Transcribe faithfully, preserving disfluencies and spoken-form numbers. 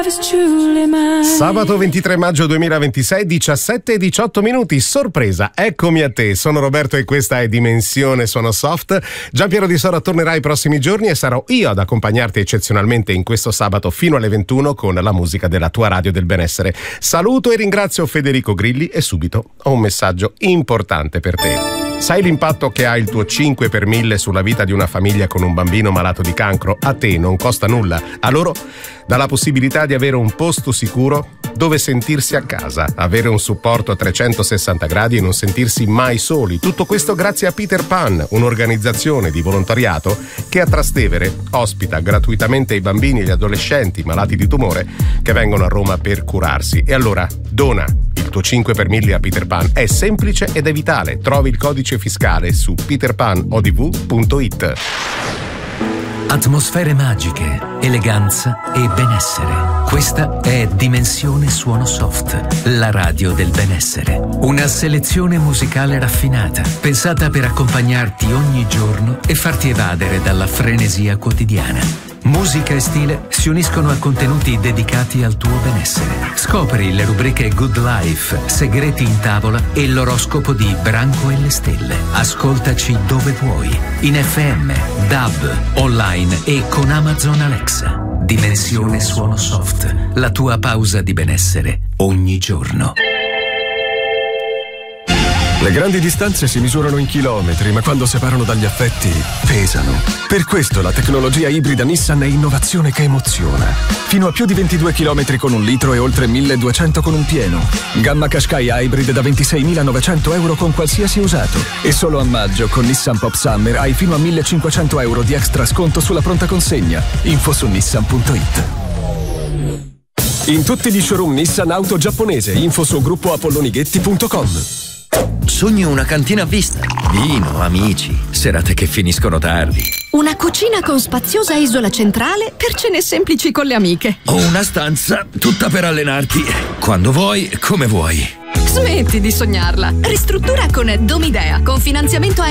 Sabato ventitré maggio duemilaventisei, diciassette e diciotto minuti. Sorpresa, eccomi a te. Sono Roberto e questa è Dimensione Suono Soft. Giampiero Di Sora tornerà i prossimi giorni e sarò io ad accompagnarti eccezionalmente in questo sabato fino alle ventuno con la musica della tua radio del benessere. Saluto e ringrazio Federico Grilli e subito ho un messaggio importante per te. Sai l'impatto che ha il tuo cinque per mille sulla vita di una famiglia con un bambino malato di cancro? A te non costa nulla, a loro dà la possibilità di avere un posto sicuro dove sentirsi a casa, avere un supporto a trecentosessanta gradi e non sentirsi mai soli. Tutto questo grazie a Peter Pan, un'organizzazione di volontariato che a Trastevere ospita gratuitamente i bambini e gli adolescenti malati di tumore che vengono a Roma per curarsi. E allora dona il tuo cinque per mille a Peter Pan. È semplice ed è vitale. Trovi il codice fiscale su peter pan o d v punto i t. Atmosfere magiche, eleganza e benessere. Questa è Dimensione Suono Soft, la radio del benessere. Una selezione musicale raffinata, pensata per accompagnarti ogni giorno e farti evadere dalla frenesia quotidiana. Musica e stile si uniscono a contenuti dedicati al tuo benessere. Scopri le rubriche Good Life, Segreti in tavola e l'oroscopo di Branco e le stelle. Ascoltaci dove vuoi, in F M, D A B, online e con Amazon Alexa. Dimensione Suono Soft, la tua pausa di benessere ogni giorno. Le grandi distanze si misurano in chilometri, ma quando separano dagli affetti, pesano. Per questo la tecnologia ibrida Nissan è innovazione che emoziona. Fino a più di ventidue chilometri con un litro e oltre milleduecento con un pieno. Gamma Qashqai Hybrid da ventiseimilanovecento euro con qualsiasi usato. E solo a maggio con Nissan Pop Summer hai fino a millecinquecento euro di extra sconto sulla pronta consegna. Info su nissan punto i t. In tutti gli showroom Nissan auto giapponese. Info su gruppo apollonighetti punto com. Sogno una cantina a vista, vino, amici, serate che finiscono tardi. Una cucina con spaziosa isola centrale per cene semplici con le amiche. O una stanza tutta per allenarti quando vuoi, come vuoi. Smetti di sognarla. Ristruttura con Domidea, con finanziamento a